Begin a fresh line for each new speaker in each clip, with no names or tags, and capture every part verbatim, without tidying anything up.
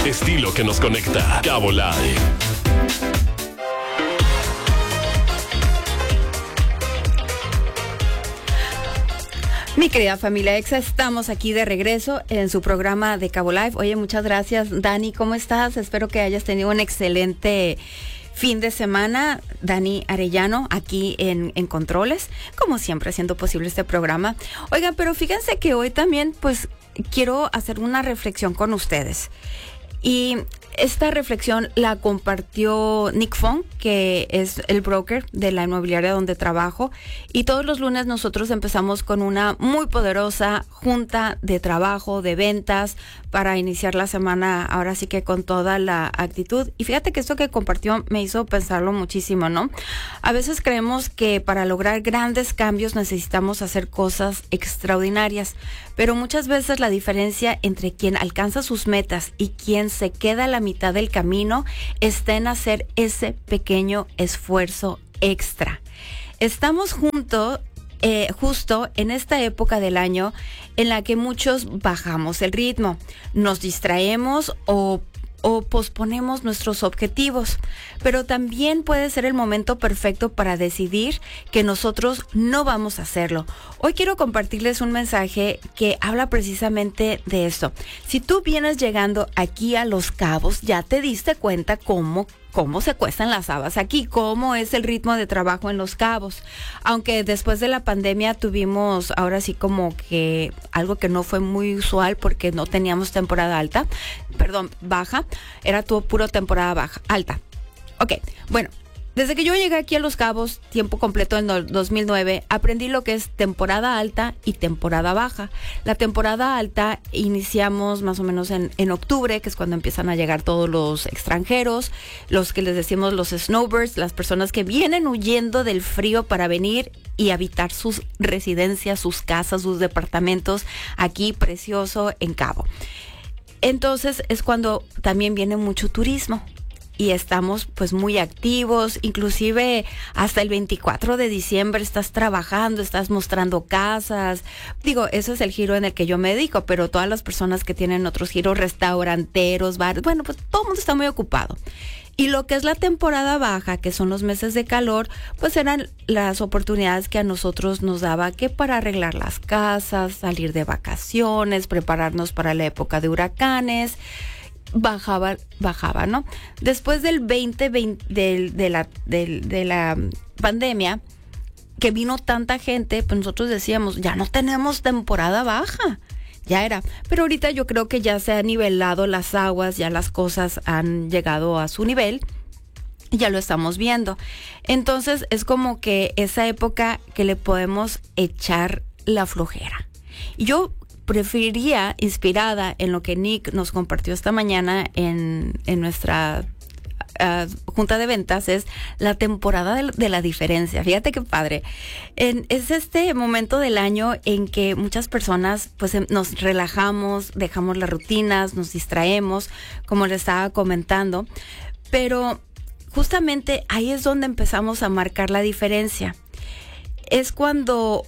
Estilo que nos conecta. Cabo Live.
Mi querida familia Exa, estamos aquí de regreso en su programa de Cabo Live. Oye, muchas gracias, Dani. ¿Cómo estás? Espero que hayas tenido un excelente fin de semana. Dani Arellano, aquí en, en Controles, como siempre, haciendo posible este programa. Oigan, pero fíjense que hoy también, pues, quiero hacer una reflexión con ustedes. Y esta reflexión la compartió Nick Fong, que es el broker de la inmobiliaria donde trabajo. Y todos los lunes nosotros empezamos con una muy poderosa junta de trabajo, de ventas, para iniciar la semana, ahora sí que con toda la actitud. Y fíjate que esto que compartió me hizo pensarlo muchísimo, ¿no? A veces creemos que para lograr grandes cambios necesitamos hacer cosas extraordinarias, pero muchas veces la diferencia entre quien alcanza sus metas y quien se queda a la mitad del camino está en hacer ese pequeño esfuerzo extra. Estamos juntos Eh, justo en esta época del año en la que muchos bajamos el ritmo, nos distraemos o, o posponemos nuestros objetivos, pero también puede ser el momento perfecto para decidir que nosotros no vamos a hacerlo. Hoy quiero compartirles un mensaje que habla precisamente de esto. Si tú vienes llegando aquí a Los Cabos, ya te diste cuenta cómo cómo se cuestan las habas aquí, cómo es el ritmo de trabajo en Los Cabos. Aunque después de la pandemia tuvimos ahora sí como que algo que no fue muy usual porque no teníamos temporada alta, perdón, baja, era todo puro temporada baja, alta. Ok, bueno. Desde que yo llegué aquí a Los Cabos, tiempo completo en el dos mil nueve, aprendí lo que es temporada alta y temporada baja. La temporada alta iniciamos más o menos en, en octubre, que es cuando empiezan a llegar todos los extranjeros, los que les decimos los snowbirds, las personas que vienen huyendo del frío para venir y habitar sus residencias, sus casas, sus departamentos aquí precioso en Cabo. Entonces es cuando también viene mucho turismo. Y estamos pues muy activos, inclusive hasta el veinticuatro de diciembre estás trabajando, estás mostrando casas. Digo, eso es el giro en el que yo me dedico, pero todas las personas que tienen otros giros, restauranteros, bares, bueno, pues todo el mundo está muy ocupado. Y lo que es la temporada baja, que son los meses de calor, pues eran las oportunidades que a nosotros nos daba que para arreglar las casas, salir de vacaciones, prepararnos para la época de huracanes. Bajaba, bajaba, ¿no? Después del veinte veinte, de, de, la, de, de la pandemia, que vino tanta gente, pues nosotros decíamos, ya no tenemos temporada baja, ya era. Pero ahorita yo creo que ya se han nivelado las aguas, ya las cosas han llegado a su nivel, y ya lo estamos viendo. Entonces es como que esa época que le podemos echar la flojera. Y yo preferiría, inspirada en lo que Nick nos compartió esta mañana en, en nuestra uh, junta de ventas, es la temporada de, de la diferencia. Fíjate qué padre. En, es este momento del año en que muchas personas pues nos relajamos, dejamos las rutinas, nos distraemos, como les estaba comentando, pero justamente ahí es donde empezamos a marcar la diferencia. Es cuando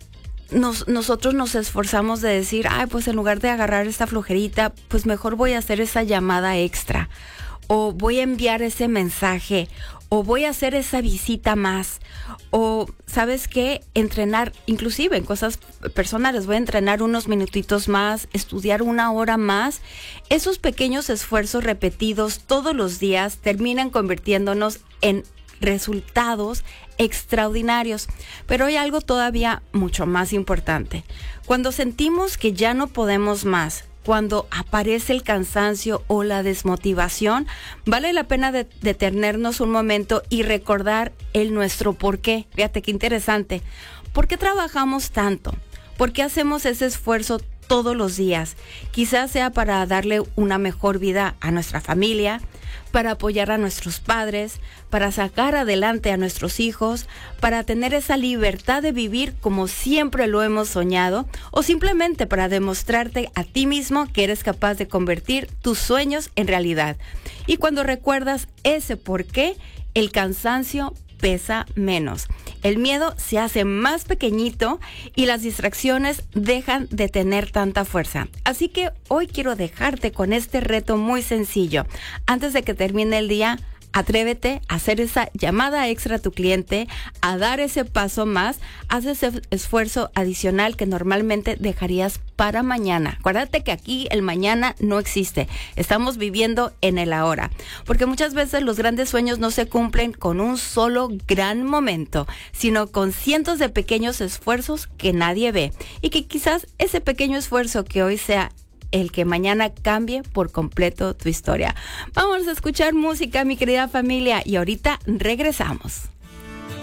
Nos, nosotros nos esforzamos de decir, ay, pues en lugar de agarrar esta flojerita, pues mejor voy a hacer esa llamada extra, o voy a enviar ese mensaje, o voy a hacer esa visita más, o, ¿sabes qué? Entrenar, inclusive en cosas personales, voy a entrenar unos minutitos más, estudiar una hora más. Esos pequeños esfuerzos repetidos todos los días terminan convirtiéndonos en resultados extraordinarios. Pero hay algo todavía mucho más importante. Cuando sentimos que ya no podemos más, cuando aparece el cansancio o la desmotivación, vale la pena de- detenernos un momento y recordar el nuestro por qué. Fíjate qué interesante. ¿Por qué trabajamos tanto? ¿Por qué hacemos ese esfuerzo todos los días? Quizás sea para darle una mejor vida a nuestra familia, para apoyar a nuestros padres, para sacar adelante a nuestros hijos, para tener esa libertad de vivir como siempre lo hemos soñado, o simplemente para demostrarte a ti mismo que eres capaz de convertir tus sueños en realidad. Y cuando recuerdas ese por qué, el cansancio pesa menos. el miedo se hace más pequeñito y las distracciones dejan de tener tanta fuerza. Así que hoy quiero dejarte con este reto muy sencillo. Antes de que termine el día, atrévete a hacer esa llamada extra a tu cliente, a dar ese paso más, haz ese esfuerzo adicional que normalmente dejarías para mañana. Acuérdate que aquí el mañana no existe, estamos viviendo en el ahora, porque muchas veces los grandes sueños no se cumplen con un solo gran momento, sino con cientos de pequeños esfuerzos que nadie ve, y que quizás ese pequeño esfuerzo que hoy sea el que mañana cambie por completo tu historia. Vamos a escuchar música, mi querida familia, y ahorita regresamos.